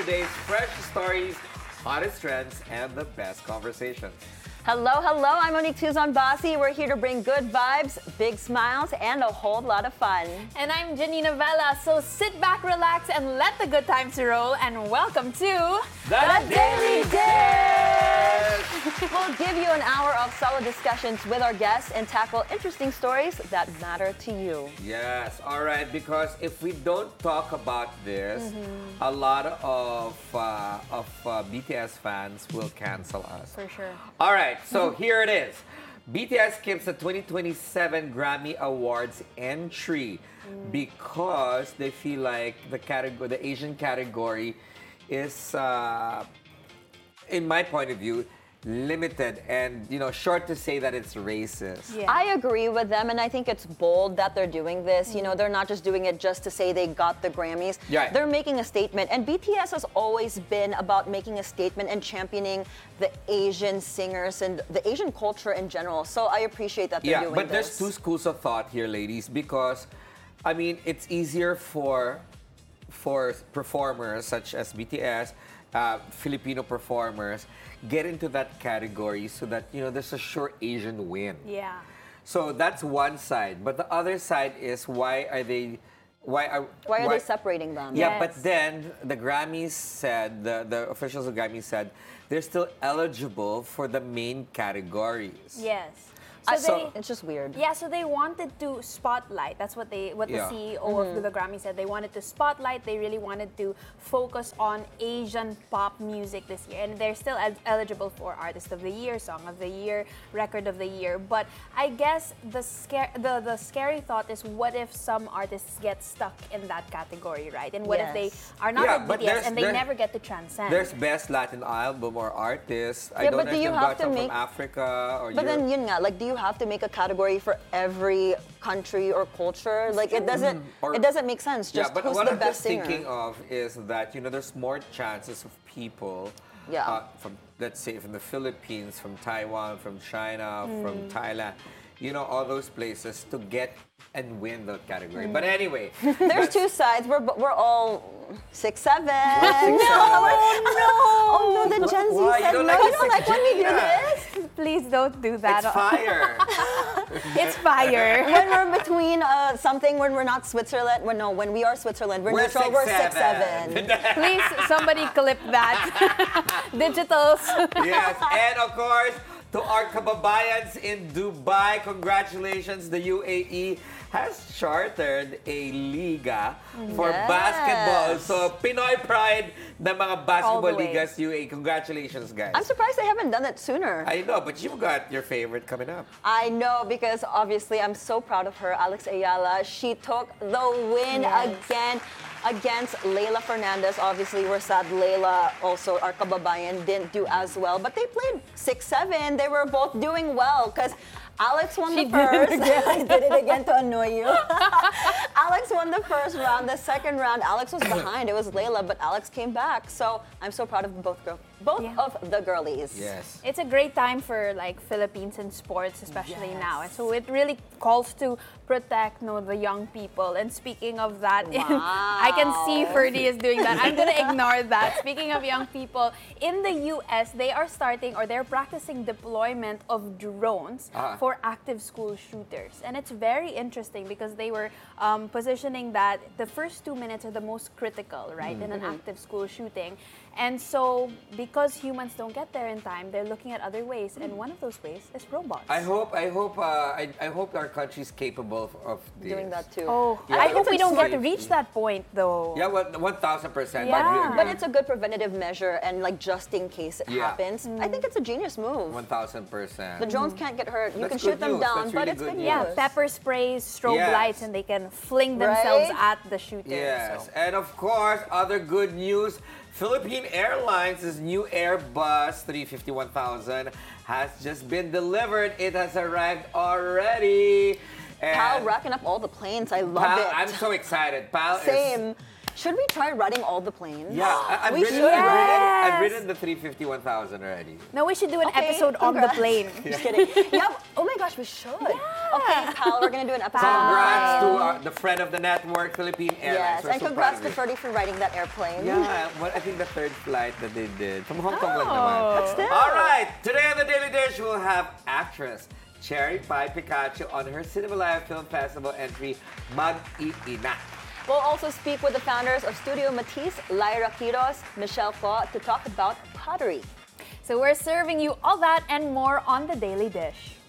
today's fresh stories, hottest trends, and the best conversations. Hello, hello. I'm Monique Tuzon Basi. We're here to bring good vibes, big smiles, and a whole lot of fun. And I'm Janina Vela. So sit back, relax, and let the good times roll. And welcome to The Daily Dish! We'll give you an hour of solid discussions with our guests and tackle interesting stories that matter to you. Yes, all right, because if we don't talk about this, a lot of BTS fans will cancel us. For sure. All right, so here it is. BTS skips the 2027 Grammy Awards entry because they feel like the Asian category is, in my point of view, limited and short to say that it's racist. Yeah. I agree with them, and I think it's bold that they're doing this. They're not just doing it just to say they got the Grammys. Yeah. They're making a statement, and BTS has always been about making a statement and championing the Asian singers and the Asian culture in general. So I appreciate that they're doing but this. there's two schools of thought here, ladies, because I mean it's easier for performers such as BTS, Filipino performers, get into that category so that there's a sure Asian win. Yeah. So that's one side, but the other side is why are they separating them? Yeah, Yes. but then the Grammys said, the officials of Grammys said, they're still eligible for the main categories. Yes. It's just weird. Yeah, so they wanted to spotlight. That's what the Yeah. CEO of the Grammy said. They wanted to spotlight. They really wanted to focus on Asian pop music this year, and they're still eligible for Artist of the Year, Song of the Year, Record of the Year. But I guess the scary thought is, what if some artists get stuck in that category, right? And what if they Yes. are not Yeah, like but BTS and they there's- never get to transcend? There's Best Latin Album or Artist. I Yeah, don't but know do if you they've have got to some make- from Africa or But Europe. then yun nga, like, do you have to make a category for every country or culture? Like, it doesn't make sense. Just but who's what the I'm best just singer? thinking of is that there's more chances of people from, let's say, from the Philippines, from Taiwan, from China, from Thailand, all those places to get and win the category. But anyway, There's two sides. We're all 6'7". We're 6'7". Oh no, the Gen Z Why? You said don't no. like You the don't like when we do Yeah. this? Please don't do that. It's fire. It's fire. When we're between something, when we're not Switzerland, when we are Switzerland, we're neutral. We're 6'7". Please, somebody clip that. Digitals. Yes, and of course, to our kababayans in Dubai, congratulations, the UAE has chartered a liga for Yes. basketball. So, Pinoy pride ng mga basketball All the way. ligas UAE. Congratulations, guys. I'm surprised they haven't done it sooner. I know, but you've got your favorite coming up. I know, because obviously I'm so proud of her, Alex Ayala. She took the win Yes. again against Leila Fernandez. Obviously, we're sad Leila, also our kababayan, didn't do as well. But they played 6-7. They were both doing well because Alex won the first. I did it again to annoy you. Alex won the first round. The second round, Alex was behind. It was Leila, but Alex came back. So I'm so proud of both Yeah. of the girlies. Yes. It's a great time for Philippines in sports, especially Yes. now. And so it really calls to protect the young people. And speaking of that, I can see Ferdy is doing that. I'm gonna ignore that. Speaking of young people, in the US, they are starting, or they're practicing deployment of drones for active school shooters. And it's very interesting because they were positioning that the first 2 minutes are the most critical, right, in an active school shooting. And so, because humans don't get there in time, they're looking at other ways, and one of those ways is robots. I hope our country's capable of this. Doing that too. Oh, Yeah, I hope it's we don't get to safety. reach that point, though. Yeah, 1,000%. Yeah. But it's a good preventative measure, and like just in case it Yeah. happens, I think it's a genius move. 1,000%. The drones can't get hurt. You That's can shoot good them news. down, That's but really it's good good news. Yeah, news. pepper sprays, strobe Yes. lights, and they can fling themselves Right? at the shooter. Yes, So. and of course, other good news. Philippine Airlines' new Airbus 350-1000 has just been delivered. It has arrived already. And Pal racking up all the planes. I love Pal, it. I'm so excited. Pal Same. Should we try riding all the planes? Yeah, I've We ridden, should. I've ridden the 350-1000 already. No, we should do an Okay, episode on the congrats. plane. Just kidding. Yeah. Oh my gosh, we should. Okay, pal, we're gonna do an episode. Congrats to the friend of the network, Philippine Airlines. Yes, We're and so congrats proud to of you. Ferdy for riding that airplane. Yeah, well, I think the third flight that they did. From Hong Kong lang Oh. naman. But still. All right, today on the Daily Dish, we'll have actress Cherry Pie Pikachu on her Cinemalaya Film Festival entry, Mag-iina. We'll also speak with the founders of Studio Matisse, Lyra Quiros, Michelle Ko, to talk about pottery. So we're serving you all that and more on the Daily Dish.